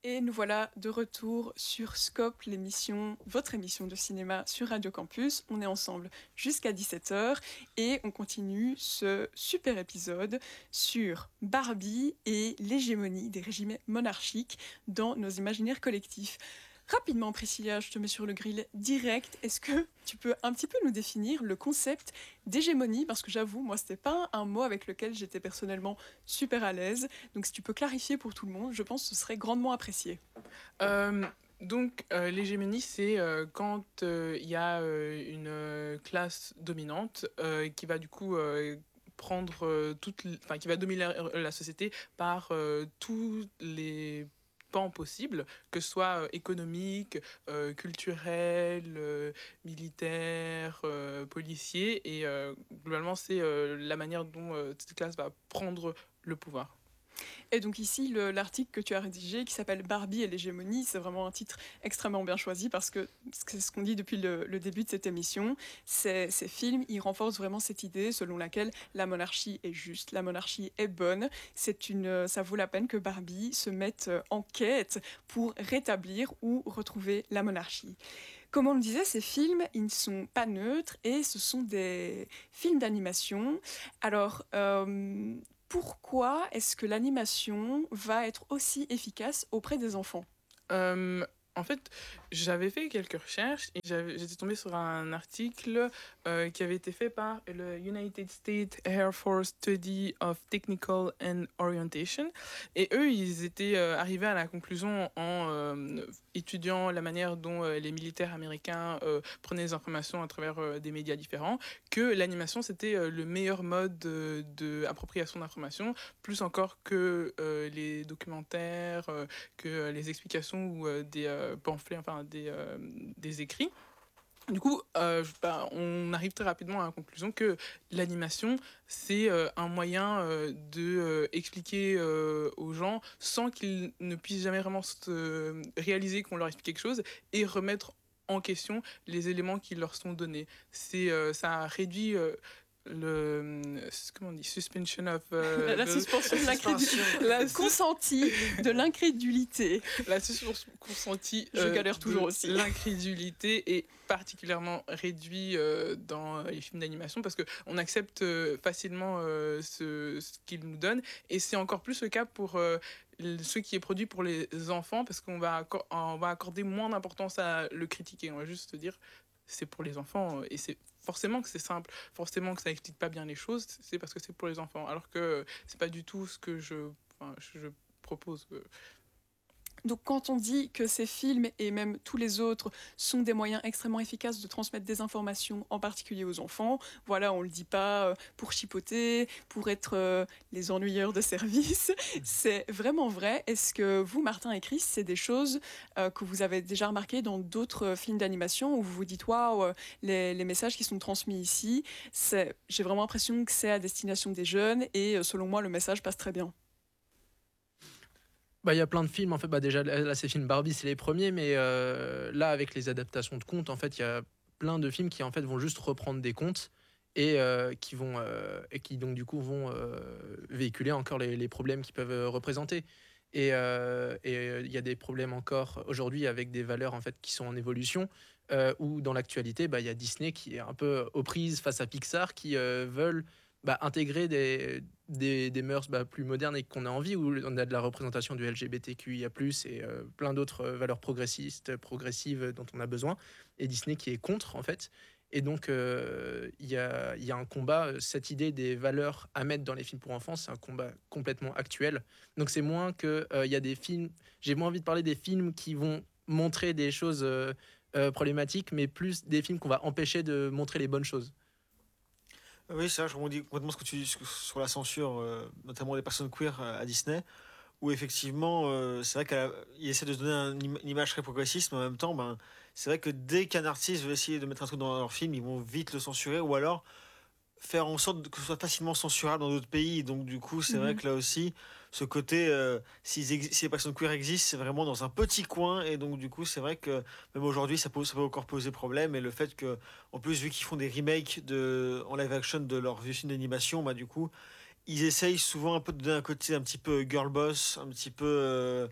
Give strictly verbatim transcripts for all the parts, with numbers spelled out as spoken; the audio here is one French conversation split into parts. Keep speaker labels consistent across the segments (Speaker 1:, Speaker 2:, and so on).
Speaker 1: Et nous voilà de retour sur Scope, l'émission, votre émission de cinéma sur Radio Campus. On est ensemble jusqu'à dix-sept heures et on continue ce super épisode sur Barbie et l'hégémonie des régimes monarchiques dans nos imaginaires collectifs. Rapidement, Priscilla, je te mets sur le grill direct. Est-ce que tu peux un petit peu nous définir le concept d'hégémonie? Parce que j'avoue, moi, c'était pas un mot avec lequel j'étais personnellement super à l'aise. Donc, si tu peux clarifier pour tout le monde, je pense que ce serait grandement apprécié.
Speaker 2: Euh, donc, euh, l'hégémonie, c'est euh, quand il euh, y a euh, une euh, classe dominante euh, qui va du coup euh, prendre euh, toute, enfin, qui va dominer la, la société par euh, tous les pans possibles, que ce soit euh, économique, euh, culturel, euh, militaire, euh, policier, et euh, globalement, c'est euh, la manière dont euh, cette classe va prendre le pouvoir.
Speaker 1: Et donc ici, le, l'article que tu as rédigé, qui s'appelle Barbie et l'hégémonie, c'est vraiment un titre extrêmement bien choisi parce que c'est ce qu'on dit depuis le, le début de cette émission. Ces, ces films, ils renforcent vraiment cette idée selon laquelle la monarchie est juste, la monarchie est bonne. C'est une, ça vaut la peine que Barbie se mette en quête pour rétablir ou retrouver la monarchie. Comme on le disait, ces films, ils ne sont pas neutres et ce sont des films d'animation. Alors, euh, pourquoi est-ce que l'animation va être aussi efficace auprès des enfants?
Speaker 2: Euh, En fait, j'avais fait quelques recherches et j'avais- j'étais tombée sur un article euh, qui avait été fait par le United States Air Force Study of Technical and Orientation. Et eux, ils étaient euh, arrivés à la conclusion en euh, étudiant la manière dont euh, les militaires américains euh, prenaient les informations à travers euh, des médias différents, que l'animation, c'était euh, le meilleur mode de, de appropriation d'informations, plus encore que euh, les documentaires, euh, que euh, les explications ou euh, des euh, pamphlets, enfin des, euh, des écrits. Du coup, euh, bah, on arrive très rapidement à la conclusion que l'animation, c'est euh, un moyen euh, de euh, expliquer euh, aux gens sans qu'ils ne puissent jamais vraiment se réaliser qu'on leur explique quelque chose et remettre en question les éléments qui leur sont donnés. C'est, euh, ça réduit euh, le comment on dit suspension of
Speaker 1: La,
Speaker 2: euh,
Speaker 1: la
Speaker 2: de-
Speaker 1: suspension de l'incrédulité.
Speaker 2: la,
Speaker 1: Le consenti de l'incrédulité.
Speaker 2: la suspension consentie
Speaker 1: Je
Speaker 2: euh,
Speaker 1: galère toujours
Speaker 2: de
Speaker 1: aussi.
Speaker 2: l'incrédulité est particulièrement réduite euh, dans les films d'animation parce que on accepte euh, facilement euh, ce, ce qu'ils nous donnent et c'est encore plus le cas pour euh, ce qui est produit pour les enfants parce qu'on va, accor- on va accorder moins d'importance à le critiquer. On va juste se dire c'est pour les enfants et c'est forcément que c'est simple, forcément que ça explique pas bien les choses, c'est parce que c'est pour les enfants. Alors que c'est pas du tout ce que je, enfin, je propose. Euh.
Speaker 1: Donc quand on dit que ces films et même tous les autres sont des moyens extrêmement efficaces de transmettre des informations, en particulier aux enfants, voilà, on le dit pas euh, pour chipoter, pour être euh, les ennuyeurs de service, c'est vraiment vrai. Est-ce que vous, Martin et Chris, c'est des choses euh, que vous avez déjà remarquées dans d'autres euh, films d'animation où vous vous dites waouh, euh, les, les messages qui sont transmis ici, c'est, j'ai vraiment l'impression que c'est à destination des jeunes et euh, selon moi le message passe très bien.
Speaker 3: Bah, il y a plein de films, en fait, bah, déjà, là, ces films Barbie, c'est les premiers, mais euh, là, avec les adaptations de contes, en fait, il y a plein de films qui, en fait, vont juste reprendre des contes et euh, qui vont, euh, et qui, donc, du coup, vont euh, véhiculer encore les, les problèmes qu'ils peuvent euh, représenter. Et euh, et, euh, il y a des problèmes encore aujourd'hui avec des valeurs, en fait, qui sont en évolution, euh, ou dans l'actualité, bah, il y a Disney qui est un peu aux prises face à Pixar, qui euh, veulent bah, intégrer des, des, des mœurs bah, plus modernes et qu'on a envie, où on a de la représentation du L G B T Q I A plus, et euh, plein d'autres euh, valeurs progressistes, progressives dont on a besoin, et Disney qui est contre, en fait. Et donc, euh, il y, a, y a un combat, euh, cette idée des valeurs à mettre dans les films pour enfants, c'est un combat complètement actuel. Donc, c'est moins que euh, il y a des films, j'ai moins envie de parler des films qui vont montrer des choses euh, euh, problématiques, mais plus des films qu'on va empêcher de montrer les bonnes choses.
Speaker 4: Oui, c'est vrai, je rebondis complètement ce que tu dis sur la censure, euh, notamment des personnes queer euh, à Disney, où effectivement, euh, c'est vrai qu'il essaie de se donner un im- une image très progressiste, mais en même temps, ben, c'est vrai que dès qu'un artiste veut essayer de mettre un truc dans leur film, ils vont vite le censurer, ou alors faire en sorte que ce soit facilement censurable dans d'autres pays. Donc du coup, c'est vrai
Speaker 1: Mhm.
Speaker 4: que là aussi, ce côté, euh, s'ils ex- si les personnes queer existent, c'est vraiment dans un petit coin. Et donc du coup, c'est vrai que même aujourd'hui, ça peut, ça peut encore poser problème. Et le fait que, en plus, vu qu'ils font des remakes de, en live action de leurs vieux films d'animation, bah du coup, ils essayent souvent un peu de donner un côté un petit peu girl boss, un petit peu... euh,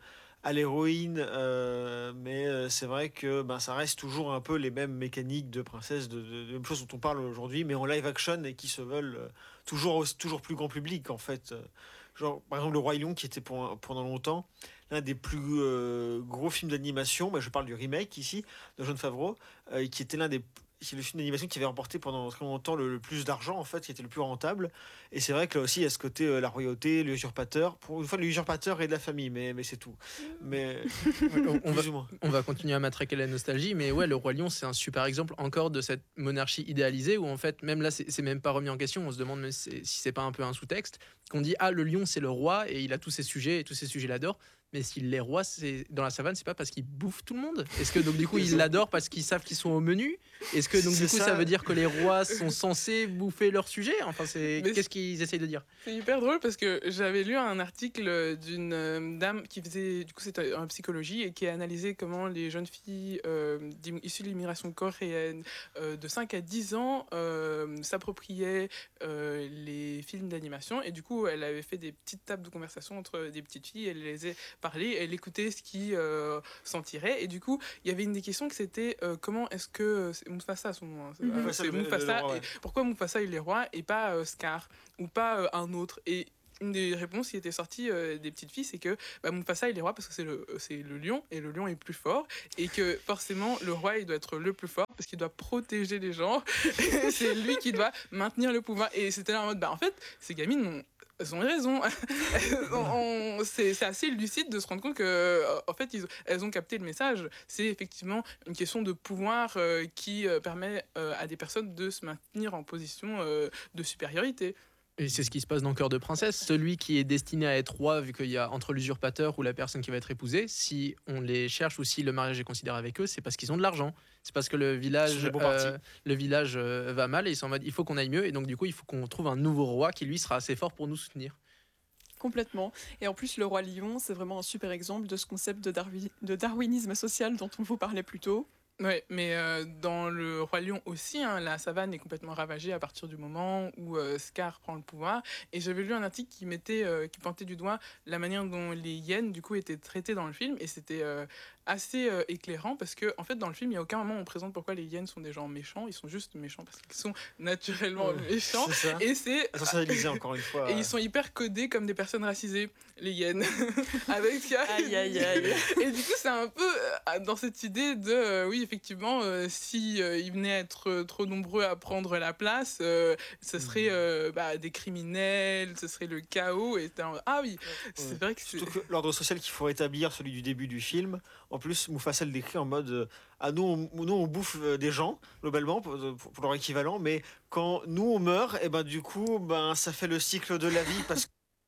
Speaker 4: à l'héroïne, euh, mais euh, c'est vrai que ben, ça reste toujours un peu les mêmes mécaniques de princesse, de, de, de même choses dont on parle aujourd'hui, mais en live action et qui se veulent euh, toujours, aussi- toujours plus grand public en fait. Euh, Genre, par exemple, Le Roi Lion, qui était pour, pendant longtemps l'un des plus euh, gros films d'animation, bah, je parle du remake ici, de Jon Favreau, euh, qui était l'un des c'est le film d'animation qui avait remporté pendant très longtemps le, le plus d'argent, en fait, qui était le plus rentable. Et c'est vrai que là aussi, il y a ce côté, euh, la royauté, l'usurpateur. Pour une fois, l'usurpateur est de la famille, mais, mais c'est tout. Mais
Speaker 3: on, on va,
Speaker 4: plus ou moins.
Speaker 3: on va continuer à matraquer la nostalgie, mais ouais, le Roi Lion, c'est un super exemple encore de cette monarchie idéalisée où en fait, même là, c'est c'est même pas remis en question. On se demande même si c'est si c'est pas un peu un sous-texte. Qu'on dit, ah, le lion, c'est le roi et il a tous ses sujets et tous ses sujets l'adorent. Mais s'il les rois, c'est dans la savane, c'est pas parce qu'ils bouffent tout le monde. Est-ce que donc du coup ils l'adorent parce qu'ils savent qu'ils sont au menu? Est-ce que donc du coup
Speaker 4: C'est
Speaker 3: ça.
Speaker 4: ça.
Speaker 3: veut dire que les rois sont censés bouffer leur sujet? Enfin, c'est
Speaker 2: Mais
Speaker 3: qu'est-ce qu'ils essayent de dire?
Speaker 2: C'est hyper drôle parce que j'avais lu un article d'une euh, dame qui faisait, du coup, c'était en psychologie et qui a analysé comment les jeunes filles euh, d'im- issues de l'immigration coréenne euh, de cinq à dix ans euh, s'appropriaient euh, les films d'animation. Et du coup, elle avait fait des petites tables de conversation entre des petites filles, elle les a parlé, elle écoutait ce qui euh, s'en tirait. Et du coup, il y avait une des questions que c'était euh, comment est-ce que. C'est Mufasa, son nom. Hein, c'est
Speaker 1: Mhm.
Speaker 2: euh,
Speaker 4: Mufasa,
Speaker 2: c'est
Speaker 4: le- le
Speaker 2: Mufasa.
Speaker 4: roi,
Speaker 2: Et
Speaker 4: ouais.
Speaker 2: pourquoi Mufasa il est roi et pas euh, Scar ou pas euh, un autre? Et une des réponses qui était sortie euh, des petites filles, c'est que bah, Mufasa il est roi parce que c'est le, c'est le lion et le lion est plus fort et que forcément le roi il doit être le plus fort parce qu'il doit protéger les gens. C'est lui qui doit maintenir le pouvoir. Et c'était là en mode bah en fait ces gamines ont elles ont raison. on, on- c'est c'est assez lucide de se rendre compte que euh, en fait ils, elles ont capté le message. C'est effectivement une question de pouvoir euh, qui euh, permet euh, à des personnes de se maintenir en position euh, de supériorité.
Speaker 3: Et c'est ce qui se passe dans Cœur de princesse. Celui qui est destiné à être roi, vu qu'il y a entre l'usurpateur ou la personne qui va être épousée, si on les cherche ou si le mariage est considéré avec eux, c'est parce qu'ils ont de l'argent. C'est parce que le
Speaker 4: Ils sont
Speaker 3: village,
Speaker 4: des bons
Speaker 3: euh,
Speaker 4: partis.
Speaker 3: le village euh, va mal et ils sont en mode il faut qu'on aille mieux. Et donc, du coup, il faut qu'on trouve un nouveau roi qui, lui, sera assez fort pour nous soutenir.
Speaker 1: Complètement. Et en plus, le roi lion, c'est vraiment un super exemple de ce concept de, darwi- de darwinisme social dont on vous parlait plus tôt.
Speaker 2: Ouais, mais euh, dans le Roi Lion aussi, hein, la savane est complètement ravagée à partir du moment où euh, Scar prend le pouvoir. Et j'avais lu un article qui mettait, euh, qui pointait du doigt la manière dont les hyènes du coup étaient traitées dans le film, et c'était euh, assez euh, éclairant parce que en fait dans le film il y a aucun moment où on présente pourquoi les hyènes sont des gens méchants. Ils sont juste méchants parce qu'ils sont naturellement
Speaker 4: Ouais,
Speaker 2: méchants.
Speaker 4: c'est ça.
Speaker 2: Et c'est
Speaker 4: Essentialisé encore une fois.
Speaker 2: et ils sont hyper codés comme des personnes racisées, les hyènes. Avec
Speaker 1: Aïe, aïe, aïe.
Speaker 2: Et du coup, c'est un peu euh, dans cette idée de, euh, oui, effectivement, euh, si euh, ils venaient à être euh, trop nombreux à prendre la place, euh, ce serait euh, bah, des criminels, ce serait le chaos. Et t'es en- ah oui, c'est
Speaker 4: Ouais.
Speaker 2: vrai que c'est.
Speaker 4: Surtout que l'ordre social qu'il faut rétablir, celui du début du film, en plus, Mufasa le décrit en mode euh, ah, nous, on, nous, on bouffe euh, des gens, globalement, pour, pour- pour leur équivalent, mais quand nous, on meurt, et ben, du coup, ben, ça fait le cycle de la vie parce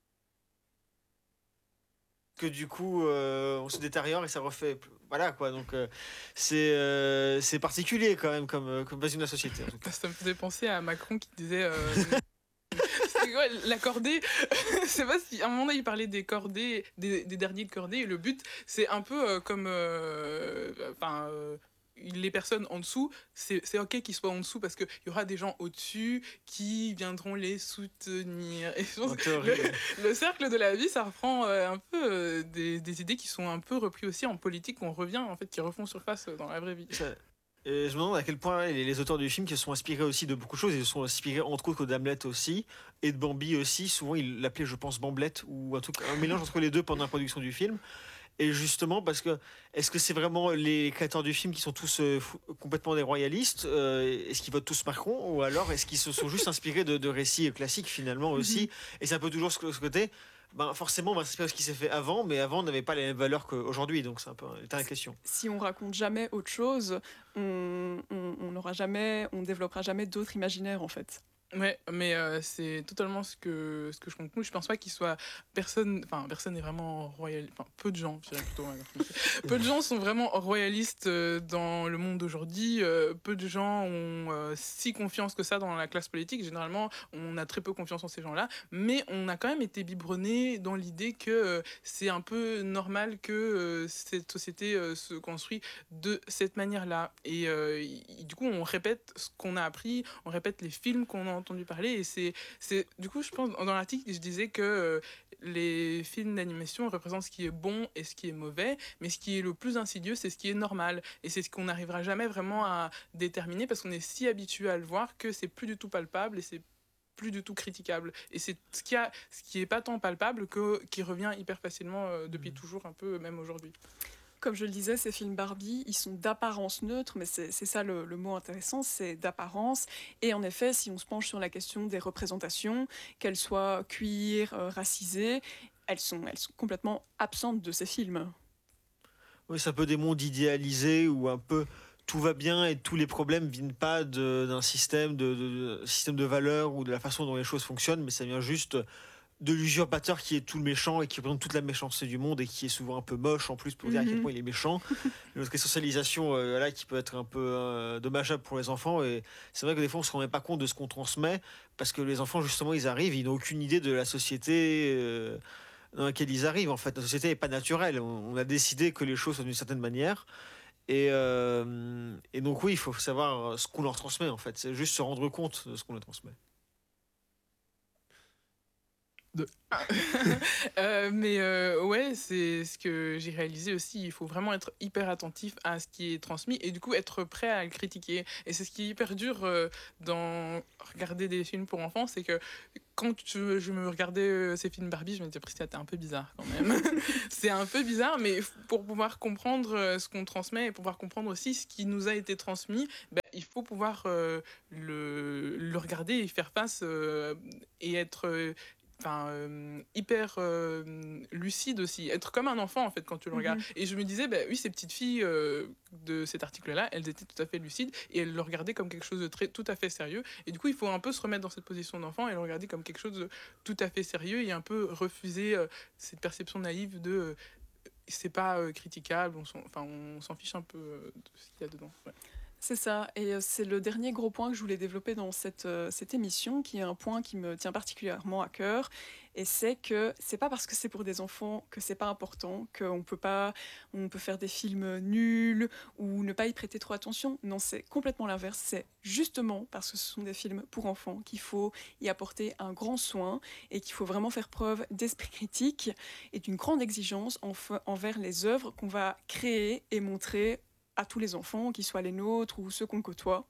Speaker 4: que du coup, euh, on se détériore et ça refait. Voilà quoi, donc euh, c'est euh, c'est particulier quand même comme, euh, comme base de la société en tout cas.
Speaker 2: Ça me faisait penser à Macron qui disait. euh, c'est quoi, la cordée, je sais pas si à un moment donné il parlait des cordées, des, des derniers de cordée, et le but c'est un peu euh, comme. euh, Enfin. euh, les personnes en dessous, c'est c'est ok qu'ils soient en dessous parce qu'il y aura des gens au-dessus qui viendront les soutenir. Et je pense
Speaker 4: En
Speaker 2: que
Speaker 4: théorie,
Speaker 2: le,
Speaker 4: ouais.
Speaker 2: le cercle de la vie, ça reprend euh, un peu euh, des, des idées qui sont un peu reprises aussi en politique, qu'on revient, en fait, qui refont surface dans la vraie vie.
Speaker 4: Ça- Et je me demande à quel point les, les auteurs du film qui se sont inspirés aussi de beaucoup de choses, ils se sont inspirés entre autres d'Hamlet aussi, et de Bambi aussi, souvent ils l'appelaient je pense Bamblette, ou un truc, un mélange entre les deux pendant la production du film. Et justement parce que, est-ce que c'est vraiment les créateurs du film qui sont tous euh, fou- complètement des royalistes, euh, est-ce qu'ils votent tous Macron, ou alors est-ce qu'ils se sont juste inspirés de, de récits classiques finalement aussi, et c'est un peu toujours ce, ce côté, ben forcément on va s'inspirer de ce qui s'est fait avant, mais avant on n'avait pas les mêmes valeurs qu'aujourd'hui, donc c'est un peu l'état de la question.
Speaker 1: Si on raconte jamais autre chose, on on- on n'aura jamais, on développera jamais d'autres imaginaires en fait.
Speaker 2: Ouais, mais euh, c'est totalement ce que, ce que je conclue. Je pense pas qu'il soit personne, enfin personne n'est vraiment royal, enfin peu de gens, je dirais plutôt. Ouais, peu de gens sont vraiment royalistes euh, dans le monde d'aujourd'hui. Euh, peu de gens ont euh, si confiance que ça dans la classe politique. Généralement, on a très peu confiance en ces gens-là, mais on a quand même été biberonné dans l'idée que euh, c'est un peu normal que euh, cette société euh, se construit de cette manière-là. Et euh, y- du coup, on répète ce qu'on a appris, on répète les films qu'on a entendu parler. Et c'est, c'est, du coup, je pense, dans l'article, je disais que euh, les films d'animation représentent ce qui est bon et ce qui est mauvais, mais ce qui est le plus insidieux, c'est ce qui est normal. Et c'est ce qu'on n'arrivera jamais vraiment à déterminer parce qu'on est si habitué à le voir que c'est plus du tout palpable et c'est plus du tout critiquable. Et c'est ce qui a, ce qui est pas tant palpable que qui revient hyper facilement euh, depuis toujours un peu, même aujourd'hui.
Speaker 1: Comme je le disais, ces films Barbie, ils sont d'apparence neutre, mais c'est c'est ça le, le mot intéressant, c'est d'apparence. Et en effet, si on se penche sur la question des représentations, qu'elles soient cuir, euh, racisées, elles sont, elles sont complètement absentes de ces films.
Speaker 4: Oui, c'est un peu des mondes idéalisés où un peu tout va bien et tous les problèmes viennent pas de- d'un système de, de- de- système de valeurs ou de la façon dont les choses fonctionnent, mais ça vient juste de l'usurpateur qui est tout le méchant et qui représente toute la méchanceté du monde et qui est souvent un peu moche en plus pour dire à quel
Speaker 1: Mhm.
Speaker 4: point il est méchant. Notre essentialisation euh, là qui peut être un peu euh, dommageable pour les enfants et c'est vrai que des fois on se rend même pas compte de ce qu'on transmet parce que les enfants justement ils arrivent, ils n'ont aucune idée de la société euh, dans laquelle ils arrivent. En fait, la société n'est pas naturelle. On, on a décidé que les choses sont d'une certaine manière et, euh, et donc oui, il faut savoir ce qu'on leur transmet en fait. C'est juste se rendre compte de ce qu'on leur transmet.
Speaker 2: Euh, mais euh, ouais, c'est ce que j'ai réalisé aussi. Il faut vraiment être hyper attentif à ce qui est transmis et du coup être prêt à le critiquer. Et c'est ce qui est hyper dur euh, dans regarder des films pour enfants, c'est que quand je, je me regardais euh, ces films Barbie, je me disais, Priscilla, t'es un peu bizarre quand même. C'est un peu bizarre, mais f- pour pouvoir comprendre euh, ce qu'on transmet et pouvoir comprendre aussi ce qui nous a été transmis, ben, il faut pouvoir euh, le, le regarder et faire face euh, et être euh, enfin, euh, hyper euh, lucide aussi, être comme un enfant en fait quand tu le regardes.
Speaker 1: Mhm.
Speaker 2: Et je me disais, bah, oui, ces petites filles euh, de cet article-là, elles étaient tout à fait lucides et elles le regardaient comme quelque chose de très, tout à fait sérieux. Et du coup, il faut un peu se remettre dans cette position d'enfant et le regarder comme quelque chose de tout à fait sérieux et un peu refuser euh, cette perception naïve de euh, c'est pas euh, critiquable, on s'en, enfin, on s'en fiche un peu euh, de ce qu'il y a dedans. Ouais.
Speaker 1: C'est ça, et euh, c'est le dernier gros point que je voulais développer dans cette, euh, cette émission, qui est un point qui me tient particulièrement à cœur, et c'est que c'est pas parce que c'est pour des enfants que c'est pas important, qu'on peut pas, on peut faire des films nuls ou ne pas y prêter trop attention. Non, c'est complètement l'inverse. C'est justement parce que ce sont des films pour enfants qu'il faut y apporter un grand soin et qu'il faut vraiment faire preuve d'esprit critique et d'une grande exigence enf- envers les œuvres qu'on va créer et montrer à tous les enfants, qu'ils soient les nôtres ou ceux qu'on côtoie.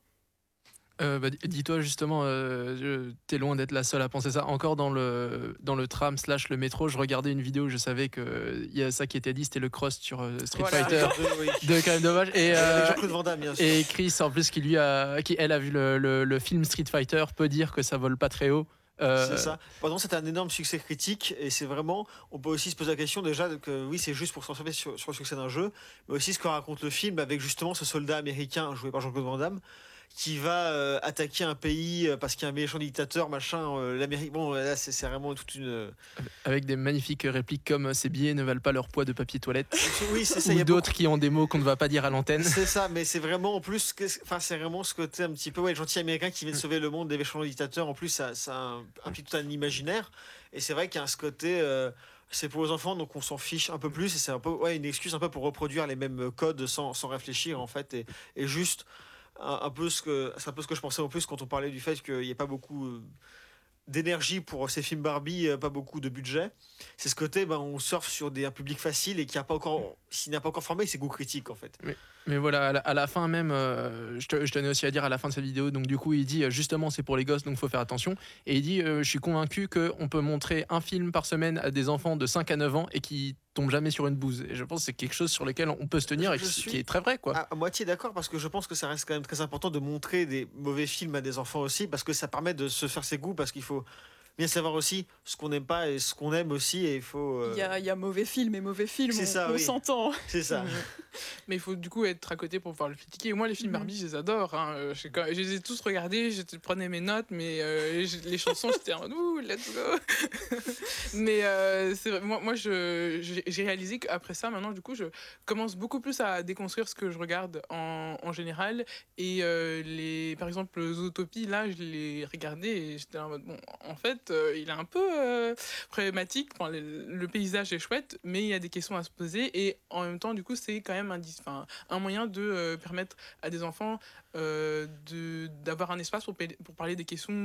Speaker 3: Euh, bah, dis-toi justement, euh, je- t'es loin d'être la seule à penser ça. Encore dans le, dans le tram slash le métro, je regardais une vidéo, je savais qu'il y a ça qui était dit, c'était le cross sur euh, Street
Speaker 1: Voilà.
Speaker 3: Fighter
Speaker 4: Oui.
Speaker 3: de quand même dommage. Et,
Speaker 4: Avec
Speaker 3: euh,
Speaker 4: Jean-Claude Van Damme, bien sûr.
Speaker 3: et Chris, en plus, qui lui a, qui elle a vu le, le, le film Street Fighter, peut dire que ça vole pas très haut. Euh,
Speaker 4: C'est ça. Pendant c'est un énorme succès critique et c'est vraiment. On peut aussi se poser la question déjà que oui, c'est juste pour se transformer sur, sur le succès d'un jeu, mais aussi ce que raconte le film avec justement ce soldat américain joué par Jean-Claude Van Damme qui va euh, attaquer un pays euh, parce qu'il y a un méchant dictateur, machin. euh, L'Amérique. Bon, là, c'est c'est vraiment toute une. euh,
Speaker 3: Avec des magnifiques répliques comme ces billets ne valent pas leur poids de papier toilette.
Speaker 4: Oui, c'est ça. Il y
Speaker 3: Ou
Speaker 4: a
Speaker 3: d'autres qui ont des mots qu'on ne va pas dire à l'antenne.
Speaker 4: C'est ça, mais c'est vraiment en plus, que- enfin c'est vraiment ce côté un petit peu ouais, gentil américain qui vient de sauver le monde des méchants dictateurs. En plus, ça, ça implique tout un imaginaire, et c'est vrai qu'il y a ce côté, euh, c'est pour les enfants, donc on s'en fiche un peu plus, et c'est un peu ouais, une excuse un peu pour reproduire les mêmes codes sans, sans réfléchir en fait, et, et juste un, un peu ce que c'est un peu ce que je pensais en plus quand on parlait du fait qu'il n'y ait pas beaucoup euh, d'énergie pour ces films Barbie, euh, pas beaucoup de budget. C'est ce côté, ben, on surfe sur des, un public facile et qui a pas encore, s'il n'a pas encore formé ses goûts critiques en fait.
Speaker 3: Mais voilà, à la, à la fin même, euh, je, te- je tenais aussi à dire à la fin de cette vidéo, donc du coup il dit euh, justement c'est pour les gosses, donc faut faire attention. Et il dit euh, je suis convaincu qu'on peut montrer un film par semaine à des enfants de cinq à neuf ans et qui tombent jamais sur une bouse. Et je pense que c'est quelque chose sur lequel on peut se tenir et
Speaker 4: Je
Speaker 3: qui,
Speaker 4: suis-
Speaker 3: qui est très vrai quoi.
Speaker 4: À, à moitié d'accord parce que je pense que ça reste quand même très important de montrer des mauvais films à des enfants aussi parce que ça permet de se faire ses goûts parce qu'il faut bien savoir aussi ce qu'on n'aime pas et ce qu'on aime aussi et il faut euh,
Speaker 1: Il y, a, il y a mauvais film et mauvais film,
Speaker 4: C'est
Speaker 1: on,
Speaker 4: ça,
Speaker 1: on
Speaker 4: oui.
Speaker 1: s'entend.
Speaker 4: c'est ça.
Speaker 2: Mais il faut du coup être à côté pour pouvoir le critiquer. Moi, les films
Speaker 1: Mhm.
Speaker 2: Barbie, je les adore. Hein. Euh, Je, sais quand- je les ai tous regardés, je te- prenais mes notes, mais euh, je- les chansons, j'étais en mode ouh, let's go. Mais euh, c'est vrai, moi, moi je, j'ai j'ai réalisé qu'après ça, maintenant, du coup, je commence beaucoup plus à déconstruire ce que je regarde en, en général. Et euh, les, par exemple, Zootopie, là, je l'ai regardé et j'étais en mode bon, en fait, euh, il est un peu euh, problématique. Enfin, le, le paysage est chouette, mais il y a des questions à se poser. Et en même temps, du coup, c'est quand même un, dis- enfin, un moyen de euh, permettre à des enfants euh, de, d'avoir un espace pour, pa- pour parler des questions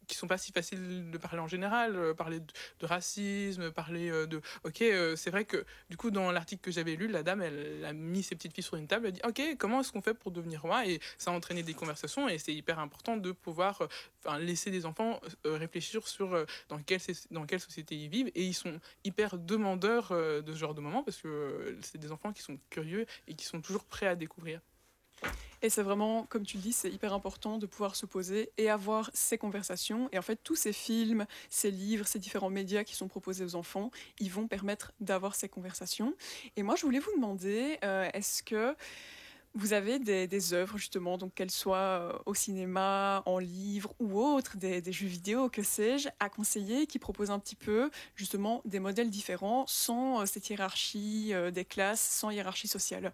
Speaker 2: qui sont pas si faciles de parler en général, euh, parler de, de racisme, parler euh, de... Ok, euh, c'est vrai que du coup, dans l'article que j'avais lu, la dame, elle, elle a mis ses petites filles sur une table, elle a dit, ok, comment est-ce qu'on fait pour devenir roi? Et ça a entraîné des conversations, et c'est hyper important de pouvoir euh, laisser des enfants euh, réfléchir sur euh, dans, quelle, dans quelle société ils vivent, et ils sont hyper demandeurs euh, de ce genre de moments, parce que euh, c'est des enfants qui sont curieux et qui sont toujours prêts à découvrir.
Speaker 1: Et c'est vraiment, comme tu le dis, c'est hyper important de pouvoir se poser et avoir ces conversations. Et en fait, tous ces films, ces livres, ces différents médias qui sont proposés aux enfants, ils vont permettre d'avoir ces conversations. Et moi, je voulais vous demander, euh, est-ce que vous avez des, des œuvres, justement, donc qu'elles soient au cinéma, en livre ou autres, des, des jeux vidéo, que sais-je, à conseiller, qui proposent un petit peu, justement, des modèles différents, sans euh, cette hiérarchie euh, des classes, sans hiérarchie sociale?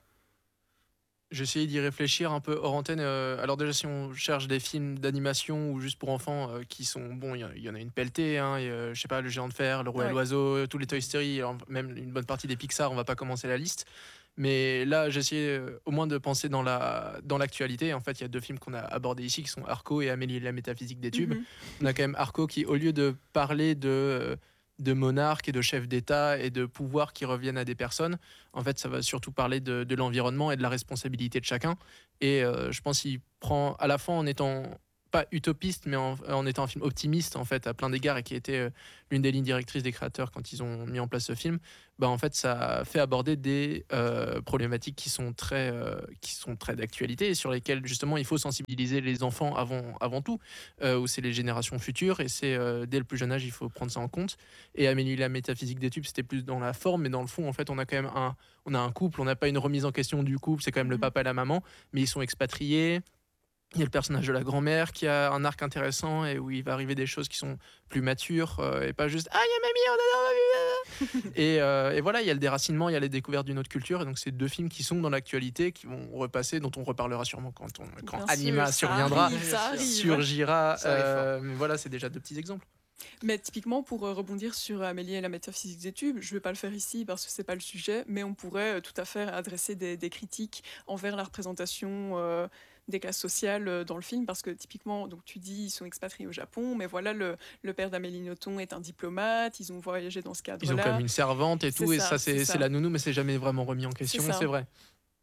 Speaker 3: J'ai essayé d'y réfléchir un peu hors antenne. euh, alors déjà, si on cherche des films d'animation ou juste pour enfants euh, qui sont... Bon, il y, en- il y en a une pelletée, hein, et, euh, je sais pas, Le Géant de Fer, Le Roi et
Speaker 1: Ouais.
Speaker 3: l'Oiseau, tous les Toy Story, alors même une bonne partie des Pixar, on va pas commencer la liste. Mais là, j'ai essayé euh, au moins de penser dans la dans l'actualité. En fait, il y a deux films qu'on a abordés ici qui sont Arco et Amélie et la métaphysique des tubes.
Speaker 1: Mhm.
Speaker 3: On a quand même Arco qui, au lieu de parler de, euh, de monarques et de chefs d'État et de pouvoirs qui reviennent à des personnes, en fait, ça va surtout parler de, de l'environnement et de la responsabilité de chacun. Et euh, je pense qu'il prend à la fois en étant pas utopiste, mais en, en étant un film optimiste, en fait, à plein d'égards, et qui était euh, l'une des lignes directrices des créateurs quand ils ont mis en place ce film. Bah, en fait, ça fait aborder des euh, problématiques qui sont très, euh, qui sont très d'actualité et sur lesquelles, justement, il faut sensibiliser les enfants avant, avant tout, euh, où c'est les générations futures, et c'est euh, dès le plus jeune âge, il faut prendre ça en compte. Et Amélie, la métaphysique des tubes, c'était plus dans la forme, mais dans le fond, en fait, on a quand même un, on a un couple, on n'a pas une remise en question du couple, c'est quand même le
Speaker 1: Mhm.
Speaker 3: papa et la maman, mais ils sont expatriés. Il y a le personnage de la grand-mère qui a un arc intéressant et où il va arriver des choses qui sont plus matures euh, et pas juste ah, il y a mamie, on adore mamie. et, euh, et voilà, il y a le déracinement, il y a les découvertes d'une autre culture. Et donc, c'est deux films qui sont dans l'actualité, qui vont repasser, dont on reparlera sûrement quand, on, quand
Speaker 1: Bien
Speaker 3: Anima
Speaker 1: sûr, ça
Speaker 3: surviendra,
Speaker 1: arrive, ça arrive.
Speaker 3: surgira.
Speaker 4: Ça arrive
Speaker 3: euh, mais voilà, c'est déjà deux petits exemples.
Speaker 1: Mais typiquement, pour euh, rebondir sur Amélie et la métaphysique des tubes, je ne vais pas le faire ici parce que c'est pas le sujet, mais on pourrait euh, tout à fait adresser des, des critiques envers la représentation euh, des classes sociales euh, dans le film, parce que typiquement, donc tu dis ils sont expatriés au Japon, mais voilà, le, le père d'Amélie Nothomb est un diplomate, ils ont voyagé dans ce cadre-là.
Speaker 3: Ils ont quand même une servante et
Speaker 1: C'est
Speaker 3: tout, et
Speaker 1: ça,
Speaker 3: ça,
Speaker 1: c'est
Speaker 3: c'est
Speaker 1: ça.
Speaker 3: c'est la nounou, mais c'est jamais vraiment remis en question,
Speaker 1: ça.
Speaker 3: c'est vrai.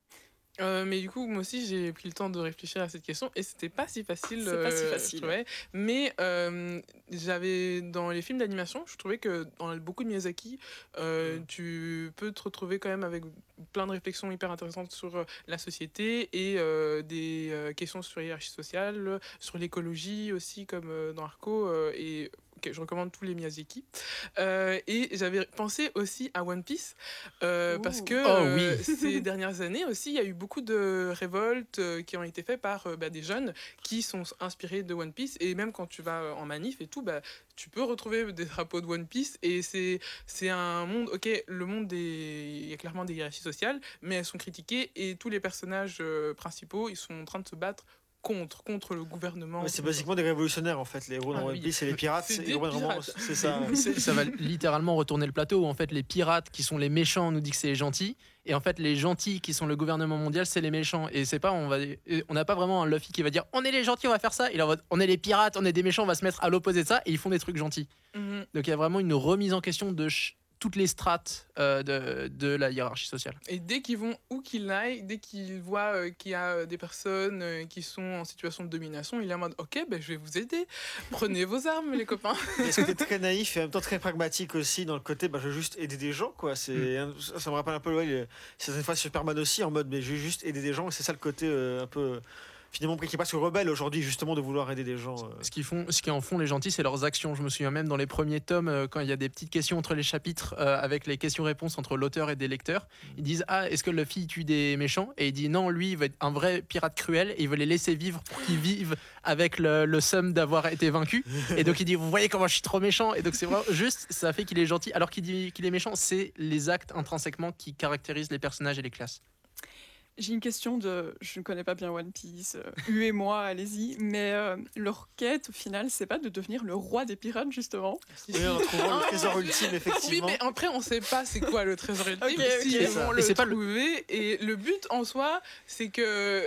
Speaker 2: Euh, mais du coup, moi aussi, j'ai pris le temps de réfléchir à cette question et c'était pas si facile.
Speaker 1: C'est pas si
Speaker 2: euh,
Speaker 1: facile.
Speaker 2: je trouvais. Mais euh, j'avais dans les films d'animation, je trouvais que dans beaucoup de Miyazaki, euh,
Speaker 4: Mm.
Speaker 2: tu peux te retrouver quand même avec plein de réflexions hyper intéressantes sur euh, la société et euh, des euh, questions sur la hiérarchie sociale, sur l'écologie aussi, comme euh, dans Arco. euh, et ok, je recommande tous les Miyazaki. Euh, et j'avais pensé aussi à One Piece euh, parce
Speaker 1: Ouh.
Speaker 2: que
Speaker 3: Oh
Speaker 2: euh,
Speaker 3: oui.
Speaker 2: ces dernières années aussi, il y a eu beaucoup de révoltes euh, qui ont été faites par euh, bah, des jeunes qui sont inspirés de One Piece. Et même quand tu vas euh, en manif et tout, bah, tu peux retrouver des drapeaux de One Piece. Et c'est, c'est un monde, ok, le monde des... il y a clairement des hiérarchies sociales, mais elles sont critiquées et tous les personnages euh, principaux, ils sont en train de se battre contre, contre le gouvernement.
Speaker 4: Ouais, c'est basiquement des révolutionnaires en fait, les héros dans
Speaker 2: Ah
Speaker 4: One
Speaker 2: oui.
Speaker 4: Piece, c'est les pirates.
Speaker 2: C'est
Speaker 4: et
Speaker 2: des
Speaker 4: vraiment,
Speaker 2: pirates.
Speaker 4: c'est ça.
Speaker 3: C'est- ça va littéralement retourner le plateau où en fait les pirates qui sont les méchants on nous dit que c'est les gentils, et en fait les gentils qui sont le gouvernement mondial c'est les méchants. Et c'est pas on va on n'a pas vraiment un Luffy qui va dire on est les gentils on va faire ça, il est en mode on est les pirates on est des méchants on va se mettre à l'opposé de ça, et ils font des trucs gentils.
Speaker 2: Mhm.
Speaker 3: Donc il y a vraiment une remise en question de ch- toutes les strates euh, de, de la hiérarchie sociale.
Speaker 2: Et dès qu'ils vont où qu'ils aillent, dès qu'ils voient euh, qu'il y a euh, des personnes euh, qui sont en situation de domination, il est en mode ok, ben, je vais vous aider. Prenez vos armes, les copains.
Speaker 4: Il y a ce côté très naïf et en même temps très pragmatique aussi dans le côté bah, je veux juste aider des gens quoi. C'est un- ça, ça me rappelle un peu ouais, les- certaines fois Superman aussi en mode mais je veux juste aider des gens, et c'est ça le côté euh, un peu finalement qui est presque rebelle aujourd'hui justement de vouloir aider des gens. euh.
Speaker 3: Ce qu'ils font, ce qui en font les gentils, c'est leurs actions. Je me souviens même dans les premiers tomes, euh, quand il y a des petites questions entre les chapitres, euh, avec les questions-réponses entre l'auteur et des lecteurs, ils disent ah est-ce que Luffy tue des méchants, et il dit non, lui il va être un vrai pirate cruel et il veut les laisser vivre pour qu'ils vivent avec le, le seum d'avoir été vaincu. Et donc il dit vous voyez comment je suis trop méchant, et donc c'est vraiment juste ça fait qu'il est gentil alors qu'il dit qu'il est méchant. C'est les actes intrinsèquement qui caractérisent les personnages et les classes.
Speaker 1: J'ai une question de... Je ne connais pas bien One Piece, euh, huez-moi, allez-y, mais euh, leur quête, au final, c'est pas de devenir le roi des pirates, justement?
Speaker 4: Oui, en trouvant le trésor ultime
Speaker 2: Oui,
Speaker 4: effectivement.
Speaker 2: mais après, on sait pas c'est quoi le trésor ultime,
Speaker 1: Ok,
Speaker 2: si
Speaker 1: ok.
Speaker 2: ils
Speaker 3: Ça.
Speaker 2: vont
Speaker 3: Et
Speaker 2: le
Speaker 3: c'est pas le-
Speaker 2: trouver. Et le but en soi, c'est que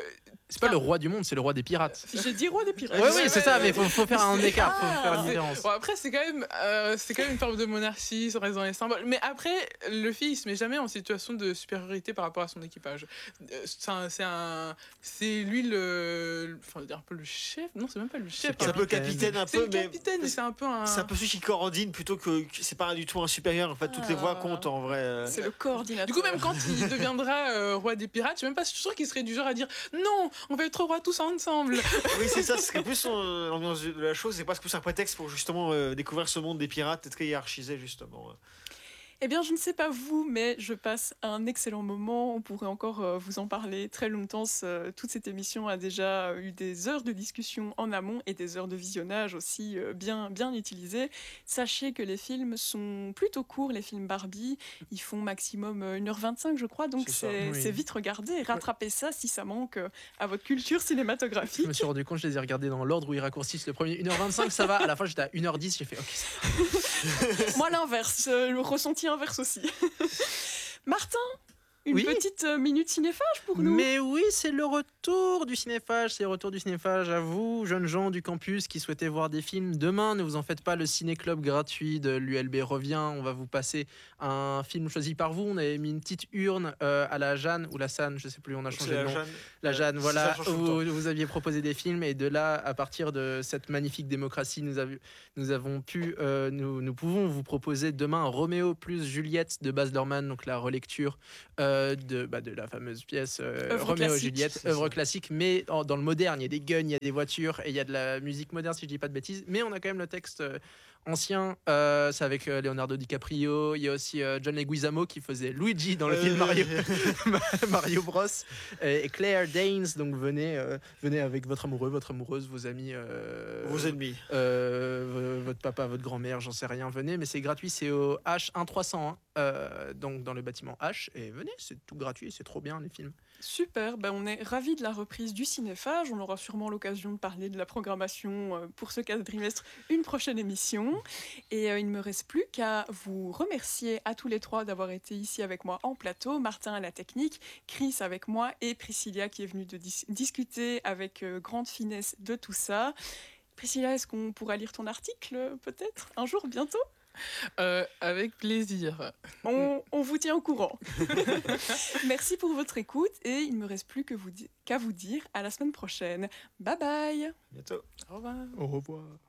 Speaker 3: C'est pas le roi du monde, c'est le roi des pirates.
Speaker 1: J'ai dit roi des pirates.
Speaker 3: Ouais,
Speaker 2: ouais,
Speaker 3: oui, c'est
Speaker 2: ouais,
Speaker 3: ça,
Speaker 2: ouais.
Speaker 3: mais faut, faut faire un écart, faut
Speaker 1: Ah.
Speaker 3: faire une
Speaker 2: C'est-
Speaker 3: différence.
Speaker 2: Bon, après, c'est quand, même, euh, c'est quand même une forme de monarchie, ça reste dans les symboles. Mais après, le fils, il se met jamais en situation de supériorité par rapport à son équipage. Euh, C'est un- c'est un- c'est lui le. Enfin, je veux dire un peu le chef. Non, c'est même pas le chef.
Speaker 4: C'est un
Speaker 2: hein.
Speaker 4: peu le capitaine, un
Speaker 2: C'est
Speaker 4: peu,
Speaker 2: le
Speaker 4: mais
Speaker 2: capitaine, mais c'est un peu un.
Speaker 4: c'est un peu celui qui coordonne plutôt que que c'est pas du tout un supérieur. En fait, toutes les voix
Speaker 1: Ah.
Speaker 4: comptent en vrai. euh.
Speaker 1: C'est le coordinateur.
Speaker 2: Du coup, même quand il deviendra euh, roi des pirates, je suis même pas sûr qu'il serait du genre à dire non, on va être rois tous ensemble.
Speaker 4: Oui, c'est ça, ce serait plus euh, l'ambiance de la chose, c'est pas plus un prétexte pour justement euh, découvrir ce monde des pirates et très hiérarchisé, justement.
Speaker 1: Eh bien, je ne sais pas vous, mais je passe un excellent moment. On pourrait encore euh, vous en parler très longtemps. Ce- toute cette émission a déjà eu des heures de discussion en amont et des heures de visionnage aussi euh, bien, bien utilisées. Sachez que les films sont plutôt courts, les films Barbie. Ils font maximum euh, une heure vingt-cinq, je crois. Donc,
Speaker 4: C'est ça.
Speaker 1: c'est
Speaker 3: Oui.
Speaker 1: c'est vite regardé. Rattrapez ça si ça manque euh, à votre culture cinématographique.
Speaker 3: Je me suis rendu compte, je les ai regardés dans l'ordre où ils raccourcissent le premier. une heure vingt-cinq, ça va. À la fin, j'étais à une heure dix, j'ai fait ok, ça va.
Speaker 1: Moi, l'inverse. euh, le ressenti inverse aussi. Martin, une
Speaker 3: Oui.
Speaker 1: petite euh, minute cinéphage pour nous.
Speaker 3: Mais oui, c'est le retour du cinéphage. C'est le retour du cinéphage à vous, jeunes gens du campus qui souhaitez voir des films. Demain, ne vous en faites pas, le ciné-club gratuit de l'U L B revient. On va vous passer un film choisi par vous. On avait mis une petite urne euh, à la Jeanne ou la Sanne, je sais plus, on a
Speaker 4: C'est
Speaker 3: changé de
Speaker 4: la
Speaker 3: nom.
Speaker 4: Jeanne.
Speaker 3: La Jeanne,
Speaker 4: Euh,
Speaker 3: voilà,
Speaker 4: ça change tout le
Speaker 3: vous,
Speaker 4: temps.
Speaker 3: vous aviez proposé des films et de là, à partir de cette magnifique démocratie, nous, avions- nous avons pu, euh, nous, nous pouvons vous proposer demain Roméo plus Juliette de Baz Luhrmann, donc la relecture euh, de, bah, de la fameuse pièce euh,
Speaker 1: Œuvre
Speaker 3: Roméo et
Speaker 1: classique.
Speaker 3: Juliette,
Speaker 4: C'est
Speaker 3: œuvre
Speaker 4: ça.
Speaker 3: classique, mais en- dans le moderne, il y a des guns, il y a des voitures et il y a de la musique moderne, si je dis pas de bêtises, mais on a quand même le texte euh, ancien, euh, c'est avec euh, Leonardo DiCaprio, il y a aussi euh, John Leguizamo qui faisait Luigi dans le
Speaker 4: Euh,
Speaker 3: film Mario. Mario Bros euh, et Claire Danes, donc venez euh, venez avec votre amoureux, votre amoureuse, vos amis, euh,
Speaker 4: Vos ennemis.
Speaker 3: euh, v- votre papa, votre grand-mère, j'en sais rien, venez, mais c'est gratuit, c'est au H un trois cent un, euh, donc dans le bâtiment H, et venez, c'est tout gratuit, c'est trop bien les films.
Speaker 1: Super, ben on est ravis de la reprise du cinéphage. On aura sûrement l'occasion de parler de la programmation euh, pour ce quadrimestre une prochaine émission. Et euh, il ne me reste plus qu'à vous remercier à tous les trois d'avoir été ici avec moi en plateau. Martin à la technique, Chris avec moi et Priscilla qui est venue de dis- discuter avec euh, grande finesse de tout ça. Priscilla, est-ce qu'on pourra lire ton article peut-être un jour, bientôt?
Speaker 2: Euh, avec plaisir.
Speaker 1: On, on vous tient au courant. Merci pour votre écoute et il ne me reste plus que vous di- qu'à vous dire à la semaine prochaine. Bye bye.
Speaker 4: Bientôt.
Speaker 2: Au revoir.
Speaker 3: Au revoir.